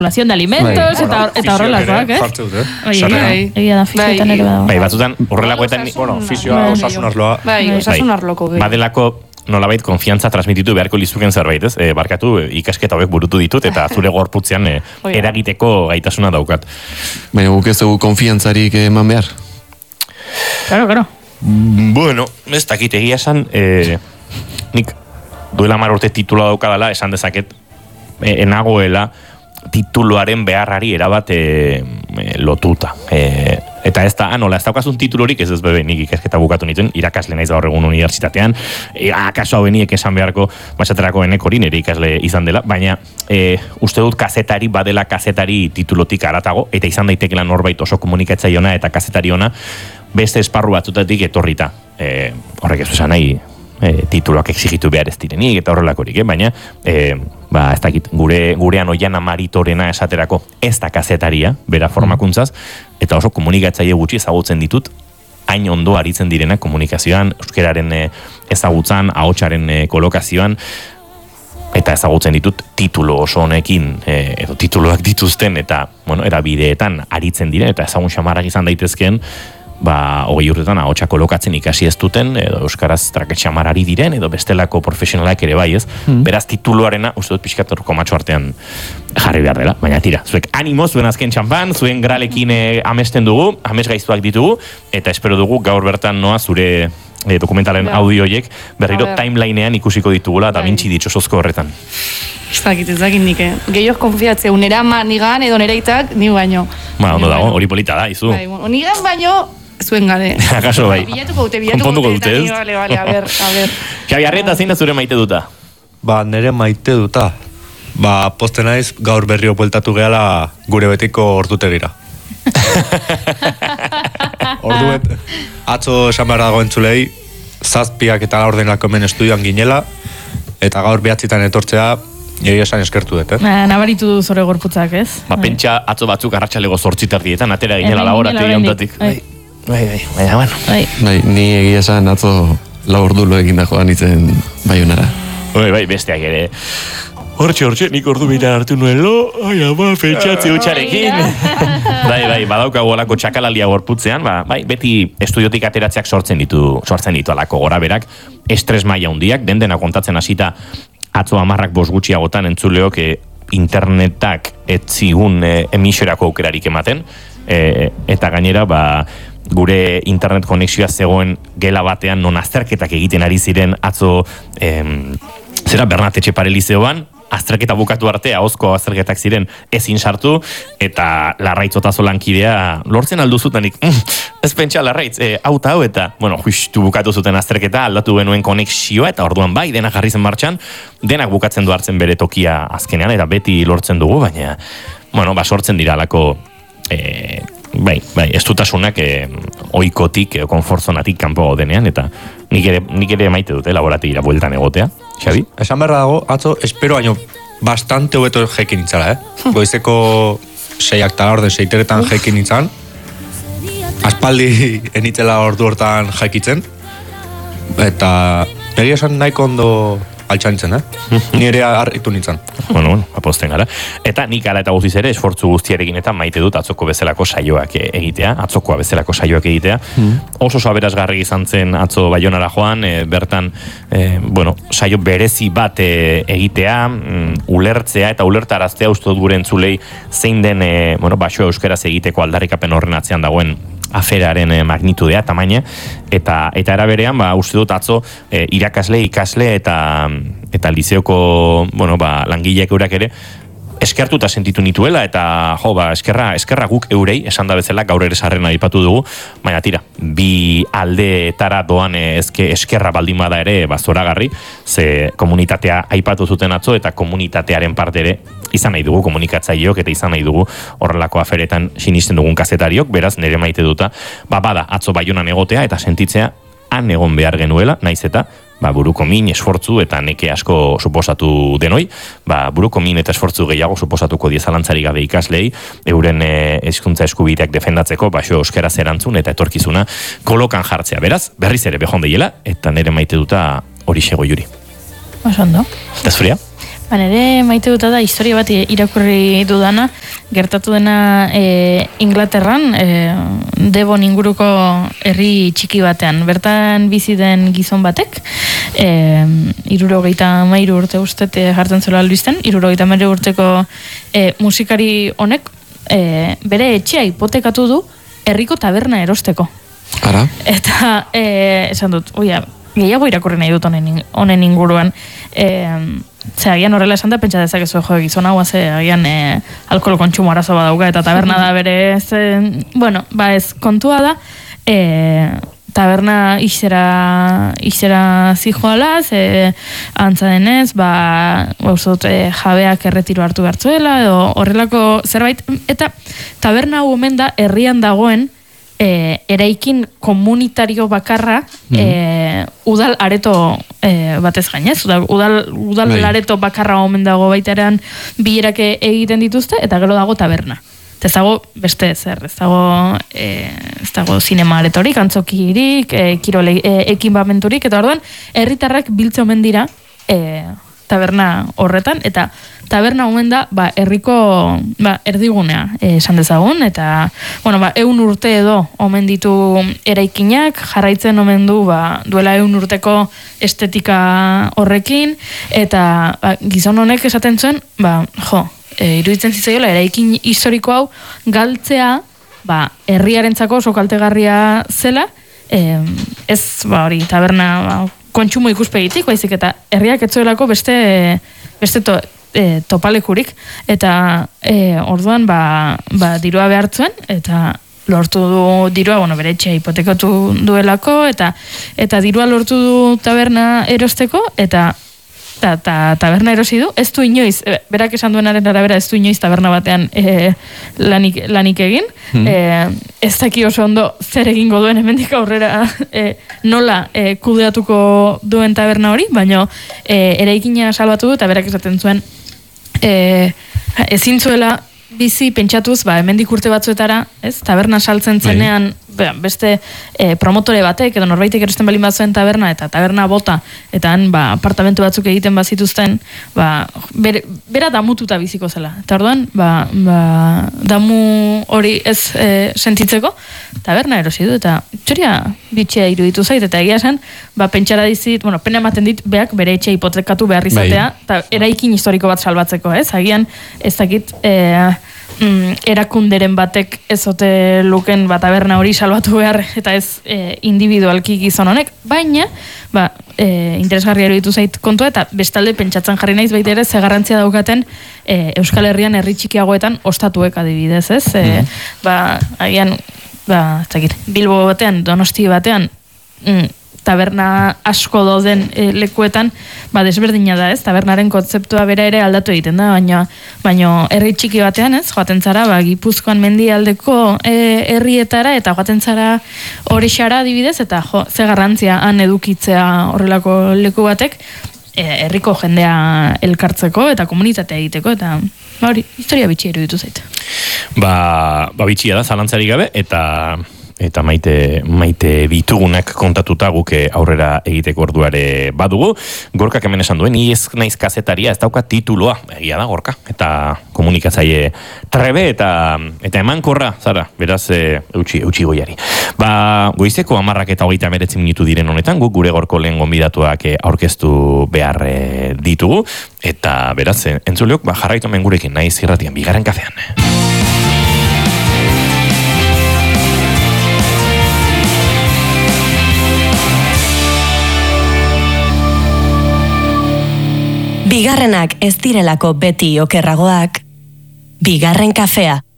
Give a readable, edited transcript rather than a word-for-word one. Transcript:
de alimentos, eta horrelakoak, Egia da, fisioetan ere badago. Bai, batzutan, horrelakoetan, fisioa, osasun arloa. Bai, osasun arloko. Badelako, nolabait konfiantza transmititu beharko lizuken zerbait, ez? Barkatu, ikasketa hauek burutu ditut, eta zure gorputzean eragiteko gaitasuna daukat. Baina guk ez dugu konfiantzarik eman behar? Claro. Bueno, ez dakit egia esan, nik duela 10 urte titula daukadala, esan dezaket, enagoela tituluaren beharrari erabat lotuta. Eta ez da, nola, ez daukazun titulorik, ez bebe, nik ikasketa bukatu nituen, irakasle naiz gaur egun unibertsitatean, akaso hau beniek esan beharko, basaterako hori nire ikasle izan dela, baina uste dut kazetari badela kazetari titulotik aratago, eta izan daitekela norbait oso komunikatzaiona eta kazetari ona, beste esparru batzutatik etorrita. Horrek ez esan nahi, tituloak exigitu behar ez direnik eta horrelakorik, baina ez dakit, gurean oian amaritorena esaterako ez da kazetaria, bera formakuntzaz, eta oso komunikatzaile gutxi ezagutzen ditut, hain ondo aritzen direna komunikazioan, euskeraren ezagutzan, ahotsaren kolokazioan, eta ezagutzen ditut titulo oso honekin, edo tituloak dituzten, eta, erabideetan aritzen diren, eta ezagun xamarrak izan daitezkeen, 20 urtetan ahotsa kolokatzen ikasi ez duten, edo euskaraz traketxamarari diren, edo bestelako profesionalak ere bai ez. Beraz tituluarena, uste dut pixkatorko matxo artean jarri behar dela, baina tira, zuek animo, zuen azken txampan, zuen gralekin amesten dugu, ames gaiztuak ditugu, eta espero dugu gaur bertan noa zure dokumentalen audioiek berriro timelinean ikusiko ditugula, eta mintxi ditxosozko horretan. Ez dakit nik, Gehioz konfiatze, unera nigan edo nereitak, ni baino. Ondo dago, hori polita da, izu. Nigan baino, zuen gade. Akaso bai. Bilatuko dute, ez? Vale, a ver. Xabi, Arrieta, zein da zure maite duta? Nire maite duta. Poste naiz gaur berrio bueltatu gehala gure betiko ordutegira. Atzo esan behar dago entzulei, 7 eta laurdenako hemen estudioan ginela, eta gaur 9 etortzea, egia esan eskertu dut, Nabaritu du zure gorputzak, ez? Pentsa atzo batzuk arratsalego 8 atera ginela laborategia ontatik. Baina, bueno. Ni egia esan atzo 4 ordu lo egin da joan itzen Baionara. Bai, besteak ere. Hortxe, nik ordu bira hartu nuelo, pentsatze hutsarekin. Bai, badaukagu alako txakalalia gorputzean, beti estudiotik ateratzeak sortzen ditu alako gora berak, estres maila hundiak, dena kontatzen hasita atzo 10 gutxiagotan entzuleok internetak etzigun emisorako aukerarik ematen, eta gainera, gure internet konexioa zegoen gela batean non azterketak egiten ari ziren atzo Bernat Etxepare lizeoan, azterketa bukatu arte, ahozko azterketak ziren ezin sartu, eta Larraitzotazo lankidea lortzen alduzutanik, ez pentsa Larraitz, hau, eta, justu bukatu zuten azterketa, aldatu genuen konexioa, eta orduan bai, denak jarri zen martxan, denak bukatzen du hartzen bere tokia azkenean, eta beti lortzen dugu, baina, sortzen dira alako, ez dutasunak oikotik, konfortzonatik kanpo denean, eta nik ere maite dute laborategira bueltan egotea, Xabi? Esan berra dago, atzo, espero baino bastante hobeto jekin itzala, Goizeko 6 eta orden 6 jekin itzan, aspaldi enitzela ordu hortan jekitzen, eta egia esan nahiko ondo altxantzen, Ni ere harritu nintzen. Aposten gara. Eta nik ala eta guztiz ere, esfortzu guztiarekin eta maite dut atzokoa bezalako saioak egitea. Oso aberasgarri izan zen atzo Baionara joan, bertan, saio berezi bat egitea, ulertzea eta ulertaraztea uste dut gure entzulei zein den, baso euskeraz egiteko aldarrikapen horren atzean dagoen aferaren magnitudea, tamaina, eta eraberean, uste dut atzo irakasle, ikasle eta lizeoko, langileak eurak ere, eskertuta sentitu nituela, eta eskerra guk eurei, esan da bezala, gaur ere sarrena aipatu dugu, baina tira, bi aldeetara doan eskerra baldin bada ere, zoragarri, ze komunitatea aipatu zuten atzo, eta komunitatearen parte ere, izan nahi dugu komunikatzaileok, eta izan nahi dugu horrelako aferetan sinisten dugun kazetariok, beraz, nire maite duta, bada atzo Baionan egotea, eta sentitzea, han egon behar genuela, naiz eta, buruko min, esfortzu eta neke asko suposatu denoi, buruko min eta esfortzu gehiago suposatuko diezalantzari gabe ikaslei, euren hizkuntza eskubideak defendatzeko, euskeraz erantzun eta etorkizuna kolokan jartzea. Beraz, berriz ere behon deiela, eta nire maite duta hori xego juri. Osondo. Eta zuria? Nere maite dut da historia bat irakurri dudana, gertatu dena Inglaterran, Devon inguruko herri txiki batean. Bertan bizi den gizon batek, 63 urte ustet jartzen zuela albisten, 63 urteko musikari honek bere etxea hipotekatu du herriko taberna erosteko. Ara? Eta esan dut, gehiago irakurri nahi dut honen inguruan. Agian horrela esan da, pentsa dezakezu gizon hau, agian alkohol kontsumo arazo badauka, eta taberna da bere, ez kontua da, taberna ixera zijoala, antza denez, jabeak erretiro hartu behartzuela, edo horrelako zerbait, eta taberna hau omen da herrian dagoen eraikin komunitario bakarra udal areto batez gainez, udal areto bakarra omen dago baiteran bilerak egiten dituzte, eta gero dago taberna. Ez dago beste ezer, ez dago zinema aretorik, antzokirik, ekinbamenturik, eta orduan, herritarrak biltze omen dira taberna horretan, eta taberna omen da, herriko erdigunea esan dezagun, eta, 100 urte edo omen ditu eraikinak, jarraitzen omen du, duela 100 urteko estetika horrekin, eta gizon honek esaten zuen, iruditzen zitzaiola, eraikin historiko hau galtzea, herriarentzako oso kaltegarria zela, ez, taberna kontsumo ikuspegitik, baizik eta herriak etzuelako beste topalekurik, eta orduan dirua behartzuen, eta lortu du dirua, bere etxea hipotekatu duelako, eta dirua lortu du taberna erosteko, eta taberna erosi du, ez du inoiz, berak esan duenaren arabera, ez du inoiz taberna batean lanik egin, ez daki oso ondo zer egingo duen hemendik aurrera nola kudeatuko duen taberna hori, baina eraikina salbatu du, eta berak esaten zuen ezin zuela bizi pentsatuz, hemendik urte batzuetara, ez, taberna saltzen zenean, beste promotore batek, edo norbaitek erosten balin batzuen taberna, eta taberna bota, eta han, apartamentu batzuk egiten bazituzten, bera damututa biziko zela. Eta orduan, damu hori ez sentitzeko, taberna erosi du, eta txoria bitxea iruditu zait, eta egia esan, pentsara dizit, pena ematen dit, beak bere etxe hipotekatu behar izatea, eta eraikin historiko bat salbatzeko, ez? Agian, ez dakit, erakunderen batek ezote luken taberna hori salbatu behar, eta ez individualki gizon honek, baina interesgarria eruditu zait kontua, eta bestalde pentsatzen jarri naiz baita ere, ze garrantzia daukaten Euskal Herrian herri txikiagoetan ostatuek adibidez, ez? Agian, Bilbo batean, Donosti batean, taberna asko dauden lekuetan, desberdina da, ez? Tabernaren kontzeptua bera ere aldatu egiten da, baina herri txiki batean, ez? Joaten zara, Gipuzkoan mendialdeko herrietara, eta joaten zara Orixara adibidez, eta ze garrantzia han edukitzea horrelako leku batek, herriko jendea elkartzeko, eta komunitatea egiteko, eta hori, historia bitxia iruditu zait. Bitxia da, zalantzarik gabe, eta maite ditugunak kontatuta guk aurrera egiteko orduare badugu. Gorkak hemen esan duen, ni ez naiz kazetaria, ez dauka tituloa, egia da Gorka, eta komunikatzaile trebe eta emankorra, zara, beraz eutxi goiari. Goizeko 10:29 minutu diren honetan, guk gure gorko lehen gonbidatuak aurkeztu behar ditugu, eta beraz, entzuleok, jarraitu hemen gurekin naiz irratian, bigarren kafean. Bigarrenak ez direlako beti okerragoak, bigarren kafea.